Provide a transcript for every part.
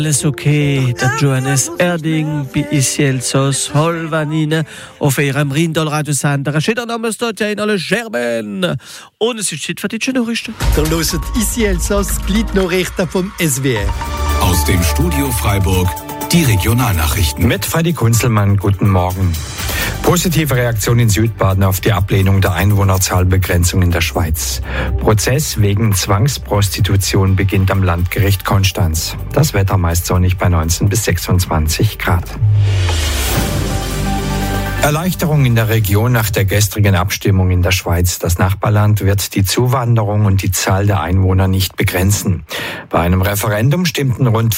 Alles okay, der Johannes Erding bei Isielsos Holvanine auf ihrem Rindal-Radiosender. Schöner Name ist dort ja in alle Scherben. Und es ist Zeit für die Nachrichten. Ihr hört Isielsos Gliednachrichten vom SWR. Aus dem Studio Freiburg die Regionalnachrichten. Mit Freddy Kunzelmann, guten Morgen. Positive Reaktion in Südbaden auf die Ablehnung der Einwohnerzahlbegrenzung in der Schweiz. Prozess wegen Zwangsprostitution beginnt am Landgericht Konstanz. Das Wetter meist sonnig bei 19 bis 26 Grad. Erleichterung in der Region nach der gestrigen Abstimmung in der Schweiz. Das Nachbarland wird die Zuwanderung und die Zahl der Einwohner nicht begrenzen. Bei einem Referendum stimmten rund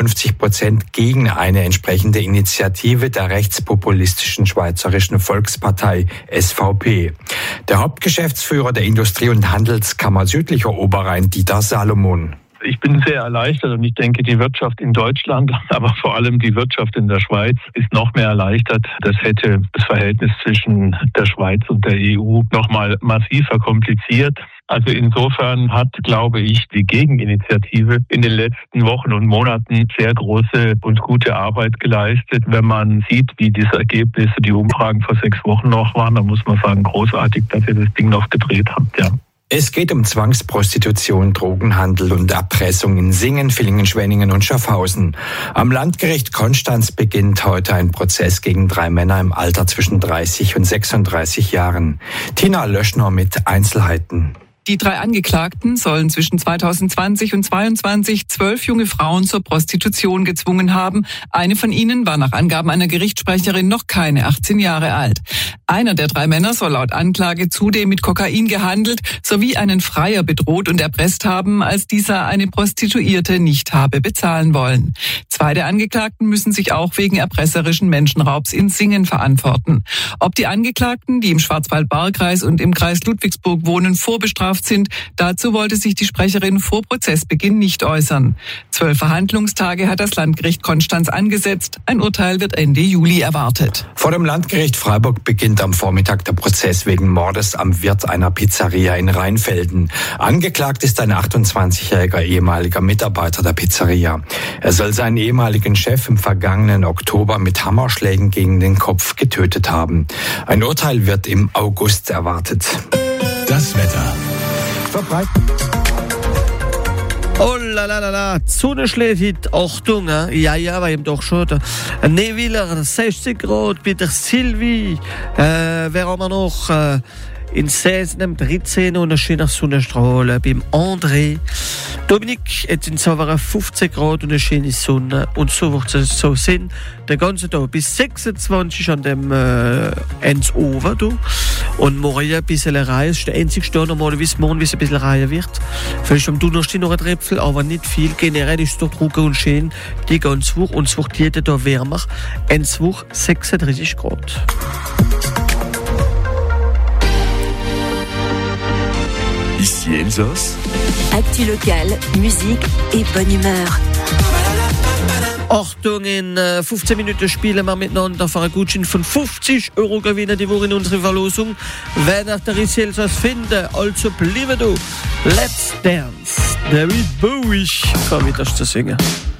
55% gegen eine entsprechende Initiative der rechtspopulistischen Schweizerischen Volkspartei SVP. Der Hauptgeschäftsführer der Industrie- und Handelskammer Südlicher Oberrhein, Dieter Salomon. Ich bin sehr erleichtert und ich denke, die Wirtschaft in Deutschland, aber vor allem die Wirtschaft in der Schweiz ist noch mehr erleichtert. Das hätte das Verhältnis zwischen der Schweiz und der EU noch mal massiv verkompliziert. Also insofern hat, glaube ich, die Gegeninitiative in den letzten Wochen und Monaten sehr große und gute Arbeit geleistet. Wenn man sieht, wie diese Ergebnisse, die Umfragen vor 6 Wochen noch waren, dann muss man sagen, großartig, dass ihr das Ding noch gedreht habt, ja. Es geht um Zwangsprostitution, Drogenhandel und Erpressung in Singen, Villingen, Schwenningen und Schaffhausen. Am Landgericht Konstanz beginnt heute ein Prozess gegen 3 Männer im Alter zwischen 30 und 36 Jahren. Tina Löschner mit Einzelheiten. Die 3 Angeklagten sollen zwischen 2020 und 2022 12 junge Frauen zur Prostitution gezwungen haben. Eine von ihnen war nach Angaben einer Gerichtssprecherin noch keine 18 Jahre alt. Einer der 3 Männer soll laut Anklage zudem mit Kokain gehandelt sowie einen Freier bedroht und erpresst haben, als dieser eine Prostituierte nicht habe bezahlen wollen. 2 der Angeklagten müssen sich auch wegen erpresserischen Menschenraubs in Singen verantworten. Ob die Angeklagten, die im Schwarzwald-Baar-Kreis und im Kreis Ludwigsburg wohnen, vorbestraft sind, dazu wollte sich die Sprecherin vor Prozessbeginn nicht äußern. 12 Verhandlungstage hat das Landgericht Konstanz angesetzt. Ein Urteil wird Ende Juli erwartet. Vor dem Landgericht Freiburg beginnt am Vormittag der Prozess wegen Mordes am Wirt einer Pizzeria in Rheinfelden. Angeklagt ist ein 28-jähriger ehemaliger Mitarbeiter der Pizzeria. Er soll seinen ehemaligen Chef im vergangenen Oktober mit Hammerschlägen gegen den Kopf getötet haben. Ein Urteil wird im August erwartet. Das Wetter. Oh la la la la, die Sonne schlägt heute, Achtung, ja, war eben doch schon. Neuwiller, 60 Grad, bei der Sylvie, wer haben wir noch? In 16, 13 und ein schöner Sonnenstrahl beim André. Dominik, jetzt sind es aber 15 Grad und eine schöne Sonne. Und so wird es so sein, den ganzen Tag bis 26 an dem Enzover. Und morgen ein bisschen Reihe. Das ist der einzige Tag normalerweise morgen, wie es ein bisschen Reihe wird. Vielleicht am Donnerstag noch ein Tröpfel, aber nicht viel. Generell ist es doch trocken und schön die ganze Woche. Und es wird jeden Tag wärmer. Enzover 36 Grad. Ici Elsace. Actu locale, musique et bonne humeur. Achtung, in 15 Minuten spielen wir miteinander für einen Gutschein von 50 € gewinnen die Woche in unserer Verlosung. Wenn ihr der Isielsos finden, also bleiben du. Let's Dance. David Bowie kann wieder zu singen.